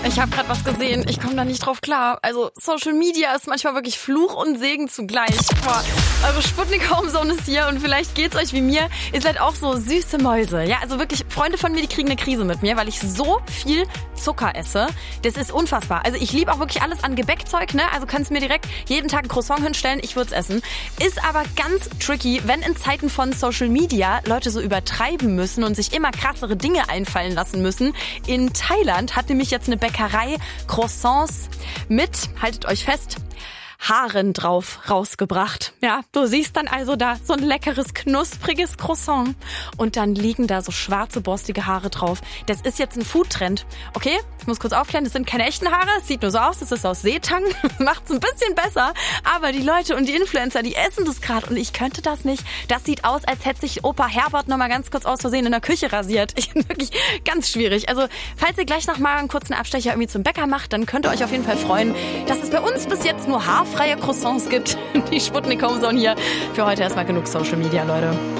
Ich habe gerade was gesehen. Ich komme da nicht drauf klar. Also Social Media ist manchmal wirklich Fluch und Segen zugleich. Boah, eure Sputnik Homezone ist hier und vielleicht geht's euch wie mir. Ihr seid auch so süße Mäuse. Ja, also wirklich, Freunde von mir, die kriegen eine Krise mit mir, weil ich so viel Zucker esse. Das ist unfassbar. Also ich liebe auch wirklich alles an Gebäckzeug, ne? Also kannst mir direkt jeden Tag ein Croissant hinstellen, ich würde es essen. Ist aber ganz tricky, wenn in Zeiten von Social Media Leute so übertreiben müssen und sich immer krassere Dinge einfallen lassen müssen. In Thailand hat nämlich jetzt eine Bäckerei Croissants mit, haltet euch fest, Haaren drauf rausgebracht. Ja, du siehst dann also da so ein leckeres, knuspriges Croissant und dann liegen da so schwarze, borstige Haare drauf. Das ist jetzt ein Foodtrend. Okay, ich muss kurz aufklären, das sind keine echten Haare, es sieht nur so aus, das ist aus Seetang, macht's ein bisschen besser, aber die Leute und die Influencer, die essen das gerade und ich könnte das nicht. Das sieht aus, als hätte sich Opa Herbert nochmal ganz kurz aus Versehen in der Küche rasiert. Wirklich ganz schwierig. Also, falls ihr gleich noch mal einen kurzen Abstecher irgendwie zum Bäcker macht, dann könnt ihr euch auf jeden Fall freuen, dass es bei uns bis jetzt nur haarfreie Croissants gibt. Die Sputnik Homezone hier. Für heute erstmal genug Social Media, Leute.